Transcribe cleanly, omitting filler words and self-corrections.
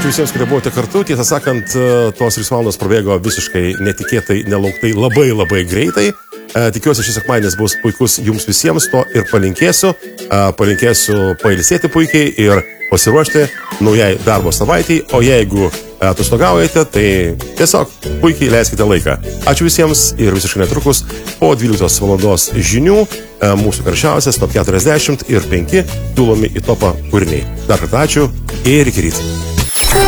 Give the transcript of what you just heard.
Ačiū visiems, kurie buvote kartu. Tiesą sakant, tos 3 valandos prabėgo visiškai netikėtai, nelauktai, labai greitai. Tikiuosi, šis sekmadienis bus puikus jums visiems, to ir palinkėsiu. Palinkėsiu pailsėti puikiai ir pasiruošti naujai darbo savaitei, o jeigu atostogaujate, tai tiesiog puikiai leiskite laiką. Ačiū visiems ir visiškai netrukus po 12 valandos žinių mūsų karščiausias top 40 ir 5 siūlomi į topą kūriniai. Dar kartą ačiū ir iki ryto.